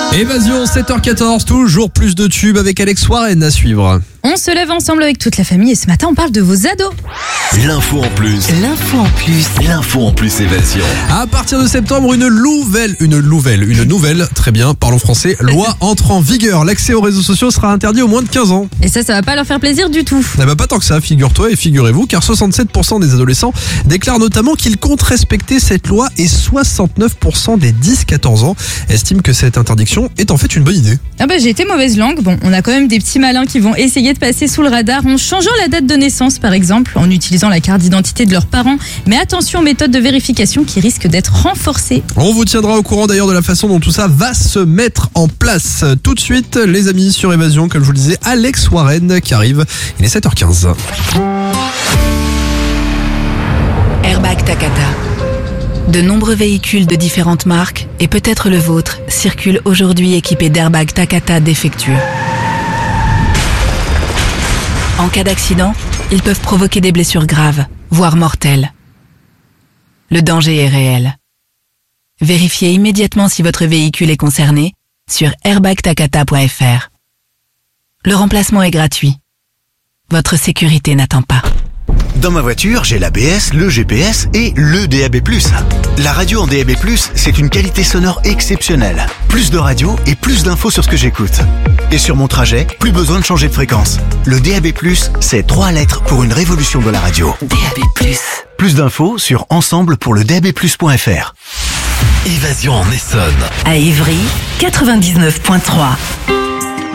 Évasion 7h14, toujours plus de tubes avec Alex Warren à suivre. On se lève ensemble avec toute la famille et ce matin on parle de vos ados. L'info en plus. L'info en plus. L'info en plus évasion. À partir de septembre, une nouvelle, très bien, parlons français, loi entre en vigueur. L'accès aux réseaux sociaux sera interdit aux moins de 15 ans. Et ça va pas leur faire plaisir du tout. Eh ben pas tant que ça, figure-toi et figurez-vous, car 67% des adolescents déclarent notamment qu'ils comptent respecter cette loi et 69% des 10-14 ans estiment que cette interdiction est en fait une bonne idée. Ah bah j'ai été mauvaise langue. Bon, on a quand même des petits malins qui vont essayer de passer sous le radar en changeant la date de naissance par exemple, en utilisant la carte d'identité de leurs parents. Mais attention aux méthodes de vérification qui risquent d'être renforcées. On vous tiendra au courant d'ailleurs de la façon dont tout ça va se mettre en place. Tout de suite, les amis, sur Évasion, comme je vous le disais, Alex Warren qui arrive. Il est 7h15. Airbag Takata. De nombreux véhicules de différentes marques, et peut-être le vôtre, circulent aujourd'hui équipés d'airbags Takata défectueux. En cas d'accident, ils peuvent provoquer des blessures graves, voire mortelles. Le danger est réel. Vérifiez immédiatement si votre véhicule est concerné sur airbagtakata.fr. Le remplacement est gratuit. Votre sécurité n'attend pas. Dans ma voiture, j'ai l'ABS, le GPS et le DAB+. La radio en DAB+, c'est une qualité sonore exceptionnelle. Plus de radio et plus d'infos sur ce que j'écoute. Et sur mon trajet, plus besoin de changer de fréquence. Le DAB+, c'est 3 lettres pour une révolution de la radio. DAB+. Plus d'infos sur ensemble-pour-le-DAB+.fr. Évasion en Essonne. À Ivry, 99.3.